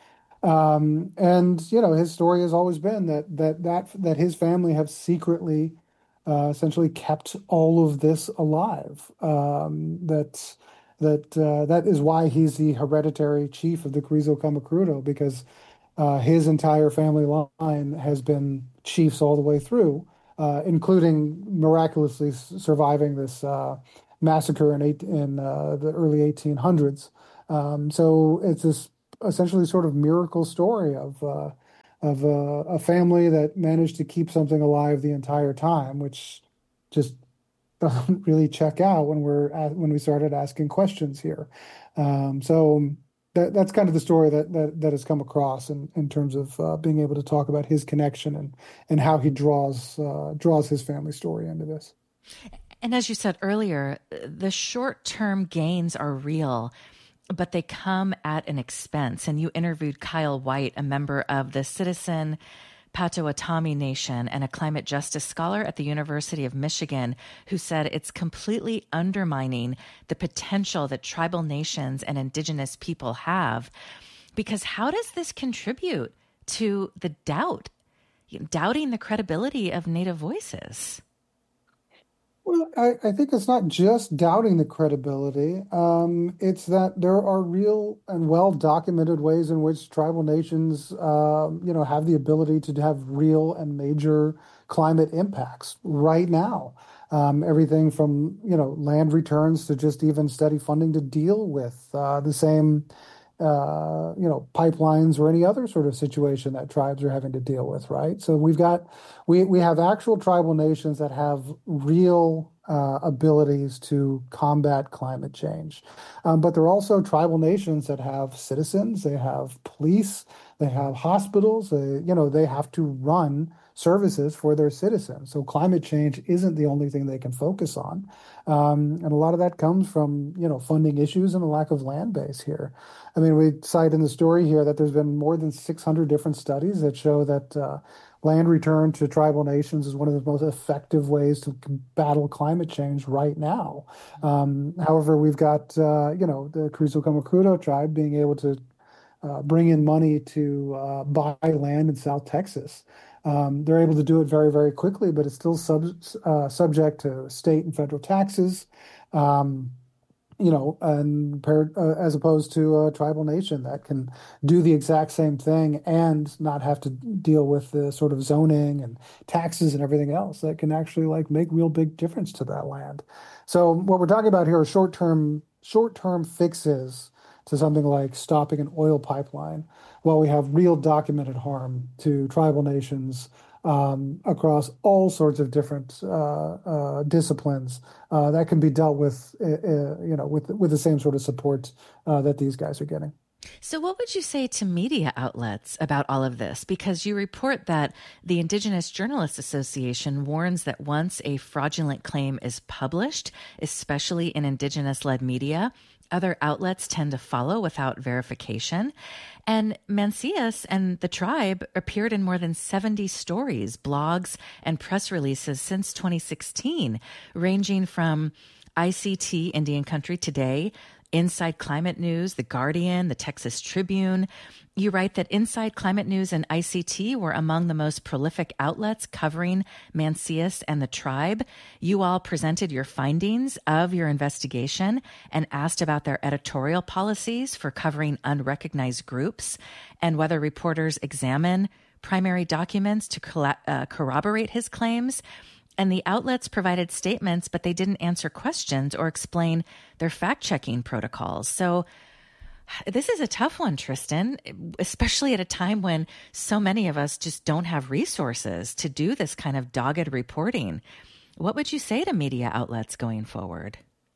Um, and you know, his story has always been that that that that his family have secretly uh, essentially kept all of this alive. Um, that that uh, that is why he's the hereditary chief of the Carrizo Comecrudo, because uh, his entire family line has been chiefs all the way through, uh, including miraculously s- surviving this uh, massacre in eight, in uh, the early eighteen hundreds. Um, so it's this essentially sort of miracle story of uh, of uh, a family that managed to keep something alive the entire time, which just doesn't really check out when we're at, when we started asking questions here. Um, so that that's kind of the story that that that has come across in in terms of uh, being able to talk about his connection and and how he draws uh, draws his family story into this. And as you said earlier, the short-term gains are real, but they come at an expense. And you interviewed Kyle White, a member of the Citizen Potawatomi Nation and a climate justice scholar at the University of Michigan, who said it's completely undermining the potential that tribal nations and indigenous people have. Because how does this contribute to the doubt, doubting the credibility of Native voices? Well, I, I think it's not just doubting the credibility. Um, it's that there are real and well-documented ways in which tribal nations, um, you know, have the ability to have real and major climate impacts right now. Um, everything from, you know, land returns to just even steady funding to deal with uh, the same uh, you know, pipelines or any other sort of situation that tribes are having to deal with, right? So we've got we we have actual tribal nations that have real uh, abilities to combat climate change, um, but there are also tribal nations that have citizens, they have police, they have hospitals, they, you know, they have to run services for their citizens. So climate change isn't the only thing they can focus on, um, and a lot of that comes from, you know, funding issues and a lack of land base here. I mean, we cite in the story here that there's been more than six hundred different studies that show that uh, land return to tribal nations is one of the most effective ways to battle climate change right now. Um, however, we've got, uh, you know, the Carrizo Comecrudo tribe being able to uh, bring in money to uh, buy land in South Texas. Um, they're able to do it very, very quickly, but it's still sub, uh, subject to state and federal taxes. Um, you know, and paired, uh, as opposed to a tribal nation that can do the exact same thing and not have to deal with the sort of zoning and taxes and everything else that can actually like make real big difference to that land. So what we're talking about here are short-term short-term fixes to something like stopping an oil pipeline, while we have real documented harm to tribal nations um, across all sorts of different uh, uh, disciplines uh, that can be dealt with, uh, uh, you know, with with the same sort of support uh, that these guys are getting. So, what would you say to media outlets about all of this? Because you report that the Indigenous Journalists Association warns that once a fraudulent claim is published, especially in Indigenous led media, other outlets tend to follow without verification. And Mancias and the tribe appeared in more than seventy stories, blogs, and press releases since twenty sixteen, ranging from I C T, Indian Country Today, Inside Climate News, The Guardian, the Texas Tribune. You write that Inside Climate News and I C T were among the most prolific outlets covering Mancias and the tribe. You all presented your findings of your investigation and asked about their editorial policies for covering unrecognized groups and whether reporters examine primary documents to colla- uh, corroborate his claims. And the outlets provided statements, but they didn't answer questions or explain their fact-checking protocols. So this is a tough one, Tristan, especially at a time when so many of us just don't have resources to do this kind of dogged reporting. What would you say to media outlets going forward?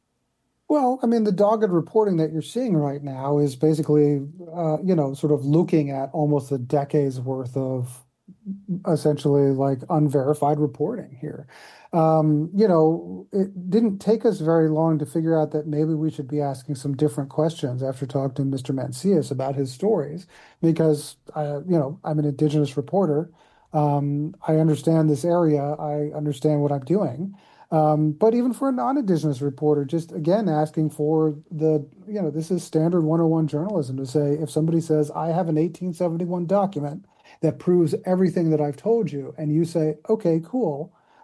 Well, I mean, the dogged reporting that you're seeing right now is basically, uh, you know, sort of looking at almost a decade's worth of essentially like unverified reporting here. Um, you know, it didn't take us very long to figure out that maybe we should be asking some different questions after talking to Mister Mancias about his stories, because, uh, you know, I'm an Indigenous reporter. Um, I understand this area. I understand what I'm doing. Um, but even for a non-Indigenous reporter, just again asking for the, you know, this is standard one oh one journalism to say, if somebody says, I have an eighteen seventy-one document that proves everything that I've told you, and you say, okay, cool.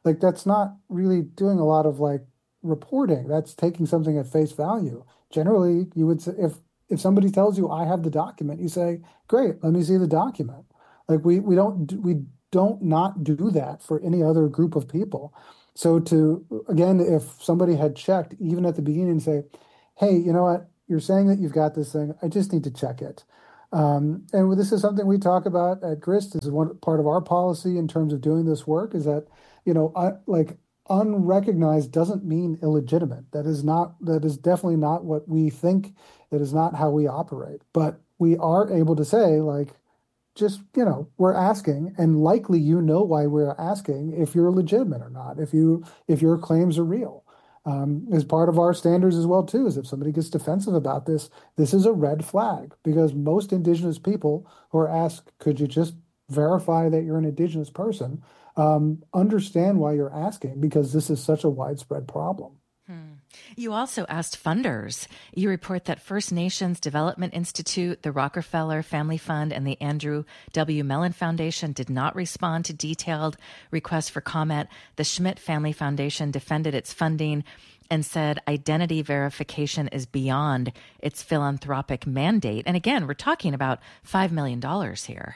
like that's not really doing a lot of like reporting. That's taking something at face value. Generally, you would say if if somebody tells you I have the document, you say, "Great, let me see the document." Like we we don't do- we don't not do that for any other group of people. So to again, if somebody had checked even at the beginning and say, "Hey, you know what? You're saying that you've got this thing. I just need to check it." Um, and this is something we talk about at Grist. This is one part of our policy in terms of doing this work is that, you know, I, like unrecognized doesn't mean illegitimate. That is not, that is definitely not what we think. That is not how we operate. But we are able to say, like, just, you know, we're asking, and likely you know why we're asking if you're legitimate or not, if you if your claims are real. Um, as part of our standards as well, too, is if somebody gets defensive about this, this is a red flag because most indigenous people who are asked, could you just verify that you're an indigenous person, um, understand why you're asking because this is such a widespread problem. Hmm. You also asked funders. You report that First Nations Development Institute, the Rockefeller Family Fund, and the Andrew W. Mellon Foundation did not respond to detailed requests for comment. The Schmidt Family Foundation defended its funding and said identity verification is beyond its philanthropic mandate. And again, we're talking about five million dollars here.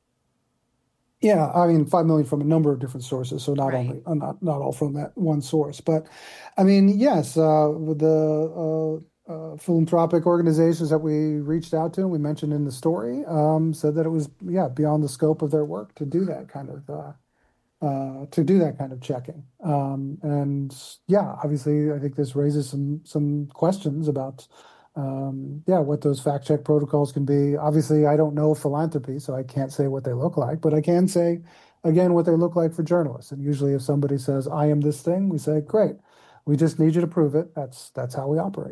Yeah, I mean, five million from a number of different sources, so not Right. only uh, not not all from that one source, but I mean, yes, uh, the uh, uh, philanthropic organizations that we reached out to, and we mentioned in the story, um, said that it was yeah beyond the scope of their work to do that kind of uh, uh, to do that kind of checking, um, and yeah, obviously, I think this raises some some questions about um, yeah, what those fact check protocols can be. Obviously, I don't know philanthropy, so I can't say what they look like, but I can say, again, what they look like for journalists. And usually if somebody says, I am this thing, we say, great, we just need you to prove it. That's that's how we operate.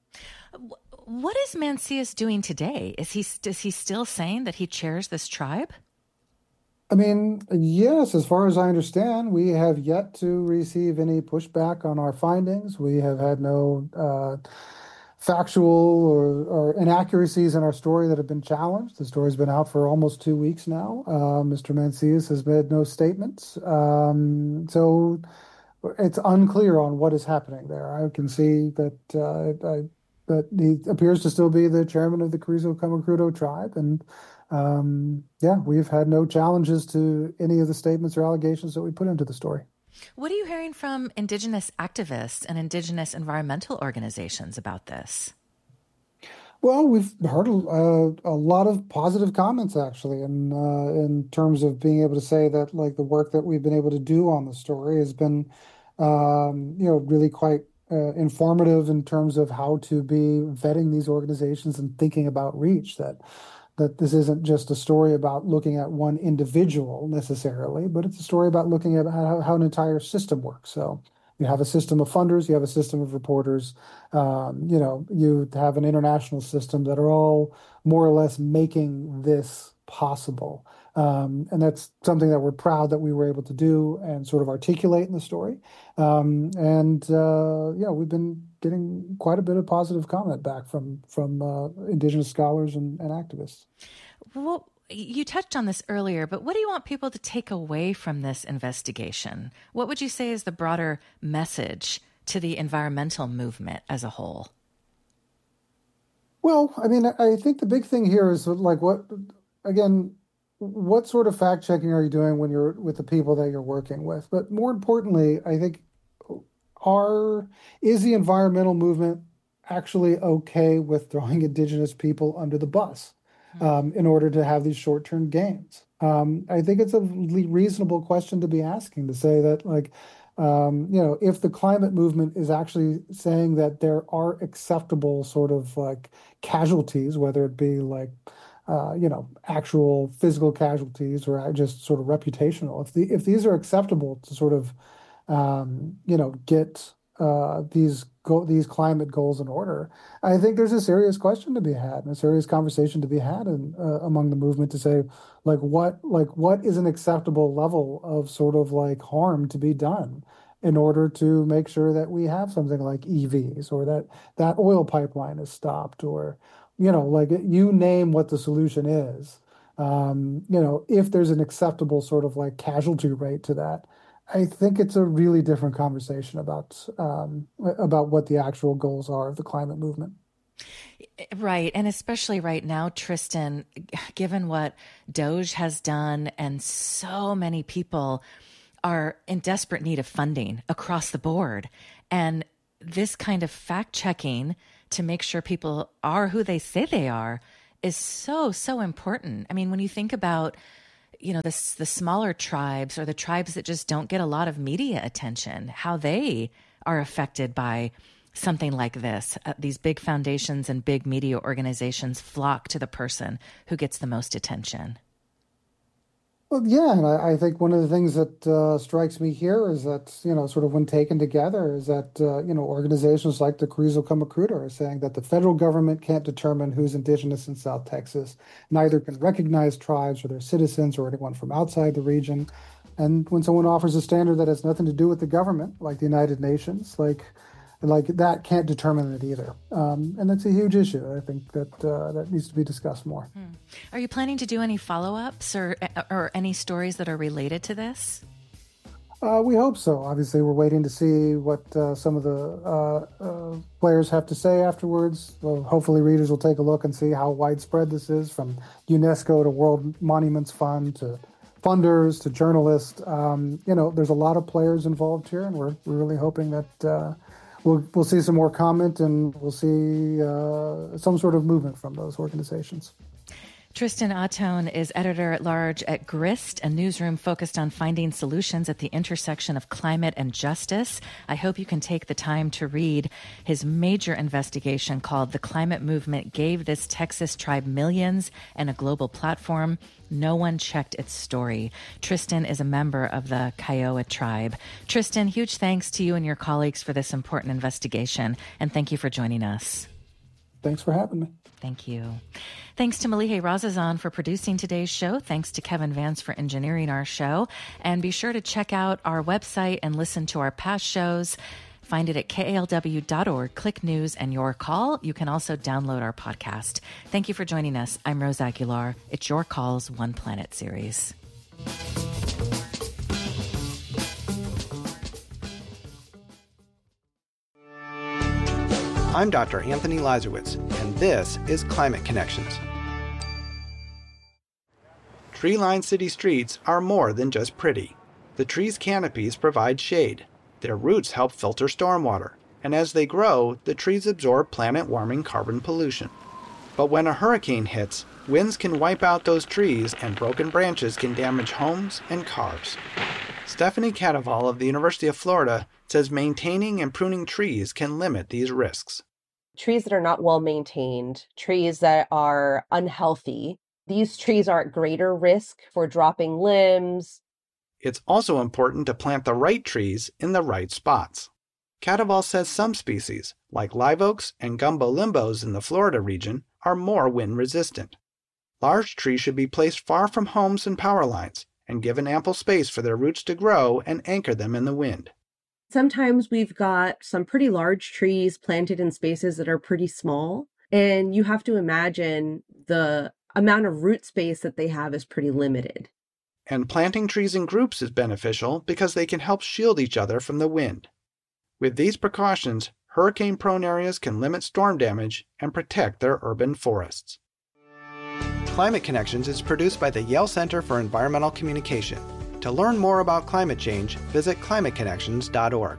What is Mancias doing today? Is he is he still saying that he chairs this tribe? I mean, yes, as far as I understand, we have yet to receive any pushback on our findings. We have had no uh, factual or, or inaccuracies in our story that have been challenged. The story's been out for almost two weeks now. Uh, Mister Mancias has made no statements. Um, so it's unclear on what is happening there. I can see that uh, I, that he appears to still be the chairman of the Carrizo Comecrudo tribe. And um, yeah, we've had no challenges to any of the statements or allegations that we put into the story. What are you hearing from Indigenous activists and Indigenous environmental organizations about this? Well, we've heard a, a lot of positive comments actually, and uh, in terms of being able to say that like the work that we've been able to do on the story has been, um, you know, really quite uh, informative in terms of how to be vetting these organizations and thinking about reach. That that this isn't just a story about looking at one individual necessarily, but it's a story about looking at how, how an entire system works. So you have a system of funders, you have a system of reporters, um, you know, you have an international system that are all more or less making this possible. Um, and that's something that we're proud that we were able to do and sort of articulate in the story. Um, and, uh, yeah, we've been getting quite a bit of positive comment back from from uh, Indigenous scholars and, and activists. Well, you touched on this earlier, but what do you want people to take away from this investigation? What would you say is the broader message to the environmental movement as a whole? Well, I mean, I think the big thing here is like what, again, what sort of fact checking are you doing when you're with the people that you're working with? But more importantly, I think are is the environmental movement actually okay with throwing Indigenous people under the bus um, in order to have these short-term gains? Um, I think it's a reasonable question to be asking to say that, like, um, you know, if the climate movement is actually saying that there are acceptable sort of like casualties, whether it be like uh, you know, actual physical casualties or just sort of reputational. If the if these are acceptable to sort of, um, you know, get uh, these go these climate goals in order, I think there's a serious question to be had and a serious conversation to be had in, uh, among the movement to say, like, what like what is an acceptable level of sort of like harm to be done in order to make sure that we have something like E Vs or that that oil pipeline is stopped or you know, like you name what the solution is. Um, you know, if there's an acceptable sort of like casualty rate to that, I think it's a really different conversation about um, about what the actual goals are of the climate movement. Right. And especially right now, Tristan, given what Doge has done, and so many people are in desperate need of funding across the board. And this kind of fact checking to make sure people are who they say they are is so, so important. I mean, when you think about, you know, the, the smaller tribes or the tribes that just don't get a lot of media attention, how they are affected by something like this. Uh, these big foundations and big media organizations flock to the person who gets the most attention. Well, yeah, and I, I think one of the things that uh, strikes me here is that, you know, sort of when taken together, is that, uh, you know, organizations like the Carrizo Comecrudo are saying that the federal government can't determine who's indigenous in South Texas, neither can recognize tribes or their citizens or anyone from outside the region. And when someone offers a standard that has nothing to do with the government, like the United Nations, like like that can't determine it either. Um, and that's a huge issue. I think that uh, that needs to be discussed more. Hmm. Are you planning to do any follow-ups or or any stories that are related to this? Uh, we hope so. Obviously, we're waiting to see what uh, some of the uh, uh, players have to say afterwards. Well, hopefully readers will take a look and see how widespread this is, from UNESCO to World Monuments Fund to funders to journalists. Um, you know, there's a lot of players involved here, and we're, we're really hoping that uh, We'll, we'll see some more comment, and we'll see uh, some sort of movement from those organizations. Tristan Atone is editor-at-large at Grist, a newsroom focused on finding solutions at the intersection of climate and justice. I hope you can take the time to read his major investigation called "The Climate Movement Gave This Texas Tribe Millions and a Global Platform. No One Checked Its Story." Tristan is a member of the Kiowa tribe. Tristan, huge thanks to you and your colleagues for this important investigation, and thank you for joining us. Thanks for having me. Thank you. Thanks to Malihe Razazan for producing today's show. Thanks to Kevin Vance for engineering our show. And be sure to check out our website and listen to our past shows. Find it at K A L W dot org. Click News and Your Call. You can also download our podcast. Thank you for joining us. I'm Rose Aguilar. It's Your Call's One Planet series. I'm Doctor Anthony Lazarowitz, and this is Climate Connections. Tree-lined city streets are more than just pretty. The trees' canopies provide shade. Their roots help filter stormwater, and as they grow, the trees absorb planet-warming carbon pollution. But when a hurricane hits, winds can wipe out those trees, and broken branches can damage homes and cars. Stephanie Cadaval of the University of Florida says maintaining and pruning trees can limit these risks. Trees that are not well maintained, trees that are unhealthy, these trees are at greater risk for dropping limbs. It's also important to plant the right trees in the right spots. Cadaval says some species, like live oaks and gumbo limbos in the Florida region, are more wind resistant. Large trees should be placed far from homes and power lines, and given ample space for their roots to grow and anchor them in the wind. Sometimes we've got some pretty large trees planted in spaces that are pretty small, and you have to imagine the amount of root space that they have is pretty limited. And planting trees in groups is beneficial because they can help shield each other from the wind. With these precautions, hurricane-prone areas can limit storm damage and protect their urban forests. Climate Connections is produced by the Yale Center for Environmental Communication. To learn more about climate change, visit climate connections dot org.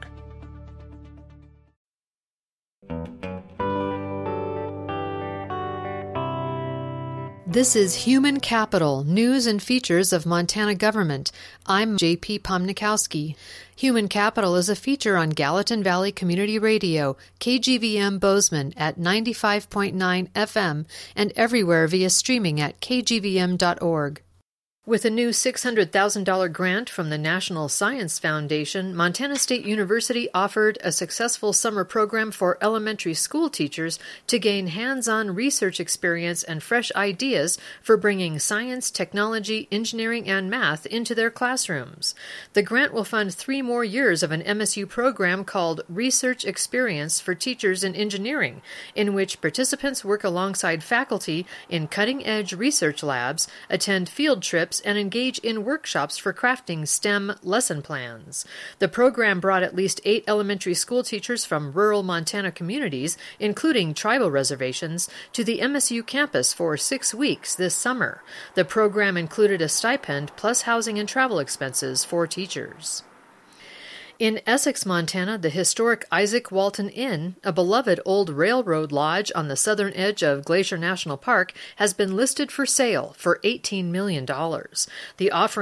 This is Human Capital, News and Features of Montana Government. I'm J P Pomnikowski. Human Capital is a feature on Gallatin Valley Community Radio, K G V M Bozeman at ninety-five point nine F M, and everywhere via streaming at k g v m dot org. With a new six hundred thousand dollars grant from the National Science Foundation, Montana State University offered a successful summer program for elementary school teachers to gain hands-on research experience and fresh ideas for bringing science, technology, engineering, and math into their classrooms. The grant will fund three more years of an M S U program called Research Experience for Teachers in Engineering, in which participants work alongside faculty in cutting-edge research labs, attend field trips, groups and engage in workshops for crafting STEM lesson plans. The program brought at least eight elementary school teachers from rural Montana communities, including tribal reservations, to the M S U campus for six weeks this summer. The program included a stipend plus housing and travel expenses for teachers. In Essex, Montana, the historic Isaac Walton Inn, a beloved old railroad lodge on the southern edge of Glacier National Park, has been listed for sale for eighteen million dollars. The offering